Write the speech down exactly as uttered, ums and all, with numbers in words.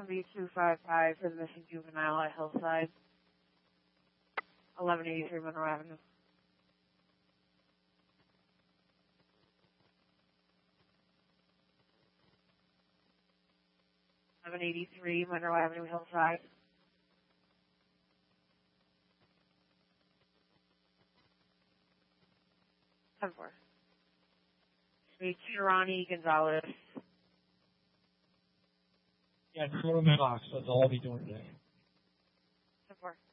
S M B two five five for the missing juvenile at Hillside. eleven eighty-three Monroe Avenue. eleven eighty-three Monroe Avenue, Hillside. ten four. It's Shirani Gonzalez. Yeah, just go to the mailbox. That's all I'll be doing today. ten four.